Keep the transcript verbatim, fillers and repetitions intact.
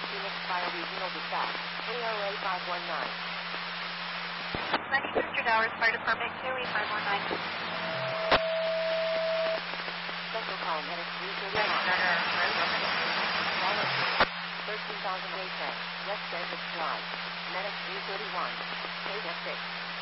Phoenix Bioregional Dispatch, A O A five one nine. ninety-third Hours Fire Department, A O A five one nine. Central call, Medic three thirty-one. thirteen thousand eight ten, West Desert Drive, Medic three thirty-one, K six.